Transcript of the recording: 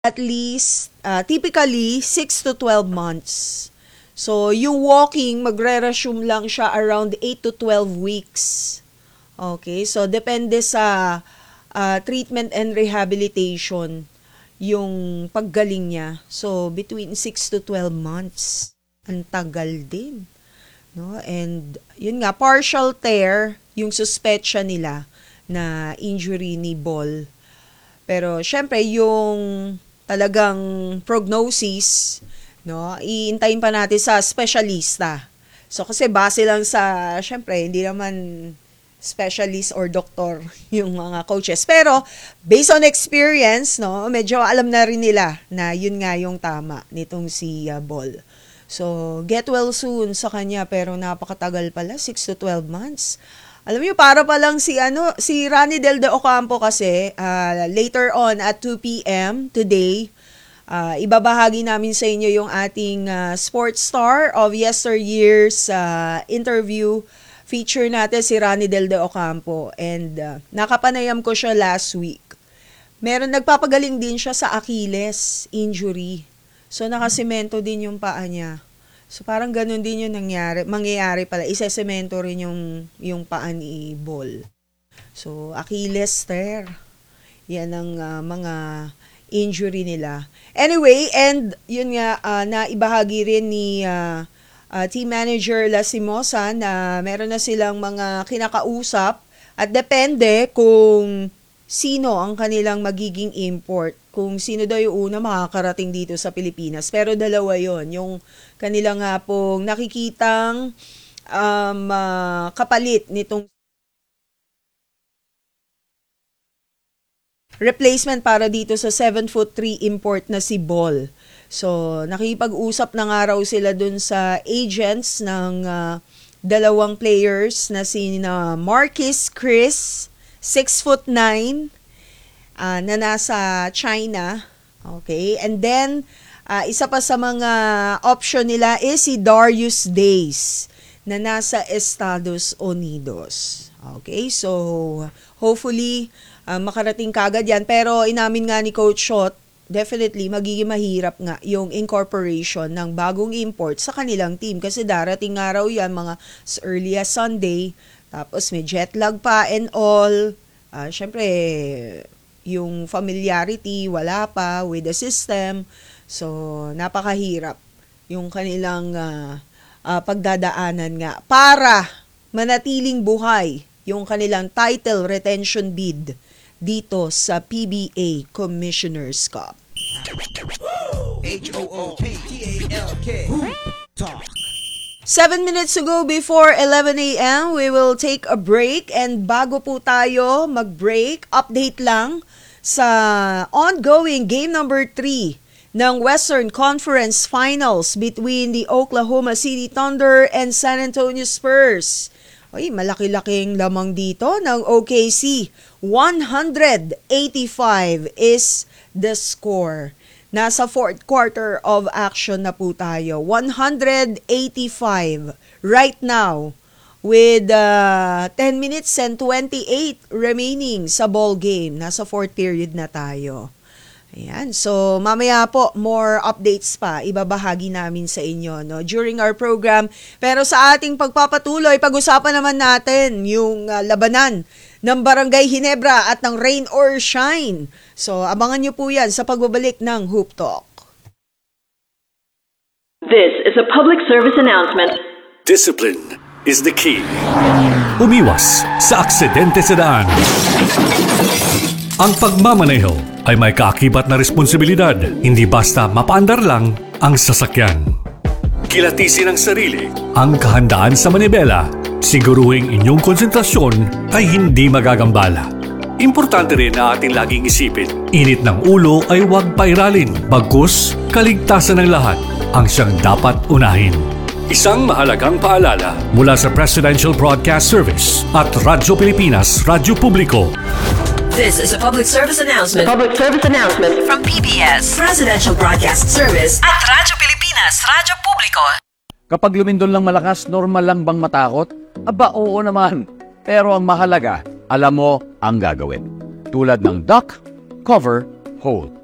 at least, typically, 6 to 12 months. So, yung walking, magre-resume lang siya around 8 to 12 weeks. Okay, so depende sa treatment and rehabilitation yung paggaling niya. So, between 6 to 12 months. Ang tagal din. No? And, yun nga, partial tear, yung suspetsya nila na injury ni Ball. Pero, syempre, yung talagang prognosis, no, iintayin pa natin sa specialista. So, kasi base lang sa, syempre, hindi naman specialist or doctor yung mga coaches. Pero, based on experience, no, medyo alam na rin nila na yun nga yung tama nitong si Ball. So, get well soon sa kanya, pero napakatagal pala, 6 to 12 months. Alam niyo, para pa lang si Rani Del de Ocampo kasi, later on at 2 p.m. today, ibabahagi namin sa inyo yung ating sports star of yesteryear's interview. Feature natin si Rani Del de Ocampo, and nakapanayam ko siya last week. Nagpapagaling din siya sa Achilles injury. So nakasemento din yung paa niya. So parang ganun din yung mangyayari pala. Isesemento rin yung paa ni Ball. So Achilles tear. Yan ang mga injury nila. Anyway, and yun nga, naibahagi rin ni team manager Lastimosa na meron na silang mga kinakausap at depende kung sino ang kanilang magiging import. Kung sino daw yung una makakarating dito sa Pilipinas. Pero dalawa yon, yung kanilang nga pong nakikitang kapalit nitong replacement para dito sa 7'3" import na si Ball. So, nakipag-usap na nga raw sila dun sa agents ng dalawang players na si Marquis Chris, 6'9", na nasa China. Okay? And then, isa pa sa mga option nila is si Darius Days na nasa Estados Unidos. Okay? So, hopefully, makarating kagad yan. Pero inamin nga ni Coach Shot, definitely magiging mahirap nga yung incorporation ng bagong import sa kanilang team kasi darating nga raw yan mga as early as Sunday, tapos may jet lag pa and all. Syempre, yung familiarity wala pa with the system, so napakahirap yung kanilang pagdadaanan nga para manatiling buhay yung kanilang title retention bid dito sa PBA Commissioner's Cup. HOOPTALK Talk. 7 minutes to go before 11 a.m. We will take a break, and bago po tayo mag-break, update lang sa ongoing game number 3 ng Western Conference Finals between the Oklahoma City Thunder and San Antonio Spurs. Oy, malaki-laking lamang dito ng OKC. 185 is the score. Nasa fourth quarter of action na po tayo. 185 right now with 10 minutes and 28 remaining sa ball game. Nasa fourth period na tayo. Ayan. So, mamaya po, more updates pa ibabahagi namin sa inyo during our program. Pero sa ating pagpapatuloy, pag-usapan naman natin yung labanan ng Barangay Ginebra at ng Rain or Shine. So, abangan nyo po yan sa pagbabalik ng Hoop Talk. This is a public service announcement. Discipline is the key. Umiwas sa aksidente sa daan. Ang pagmamaneho ay may kaakibat na responsibilidad, hindi basta mapaandar lang ang sasakyan. Kilatisin ang sarili, ang kahandaan sa manibela, siguruhing inyong konsentrasyon ay hindi magagambala. Importante rin na ating laging isipin, init ng ulo ay huwag pairalin, bagkus kaligtasan ng lahat ang siyang dapat unahin. Isang mahalagang paalala mula sa Presidential Broadcast Service at Radyo Pilipinas, Radyo Publiko. This is a public service announcement. Public service announcement From PBS, Presidential Broadcast Service at Radyo Pilipinas, Radyo Publiko. Kapag lumindol lang malakas, normal lang bang matakot? Aba, oo naman. Pero ang mahalaga, alam mo ang gagawin. Tulad ng duck, cover, hold.